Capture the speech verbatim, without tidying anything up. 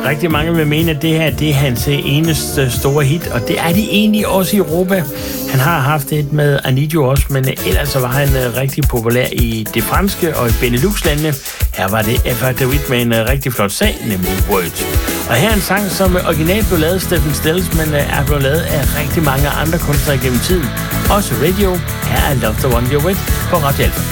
Rigtig mange vil mene, at det her det er hans eneste store hit, og det er de egentlig også i Europa. Han har haft et med I Need You også, men ellers så var han rigtig populær i det franske og i Benelux-landene. Her var det Eva de Witt med en rigtig flot sag, nemlig Words. Og her er en sang, som originalt blev lavet af Stephen Stills, men er blevet lavet af rigtig mange andre kunstnere gennem tiden. Også radio. Her er Love the One You're With på Radio Alfa.